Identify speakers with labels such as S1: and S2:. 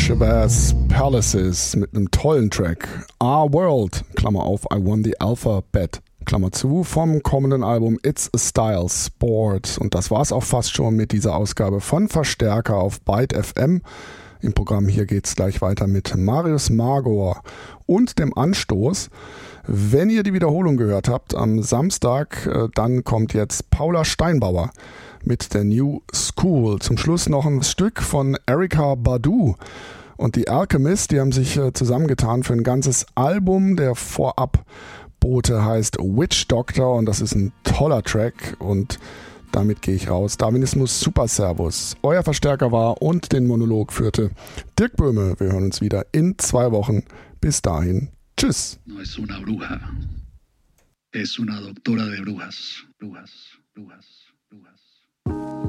S1: Shabazz Palaces mit einem tollen Track. Our World, Klammer auf, I Won the Alphabet, Klammer zu, vom kommenden Album It's a Style Sport. Und das war's auch fast schon mit dieser Ausgabe von Verstärker auf Byte FM. Im Programm hier geht's gleich weiter mit Marius Magor und dem Anstoß. Wenn ihr die Wiederholung gehört habt am Samstag, dann kommt jetzt Paula Steinbauer mit der New School. Zum Schluss noch ein Stück von Erykah Badu und die Alchemist. Die haben sich zusammengetan für ein ganzes Album. Der Vorabbote heißt Witch Doctor und das ist ein toller Track und damit gehe ich raus. Darwinismus Super Servus. Euer Verstärker war und den Monolog führte Dirk Böhme. Wir hören uns wieder in 2 Wochen. Bis dahin. Tschüss.
S2: No es una bruja. Es una doctora de brujas. Brujas, brujas.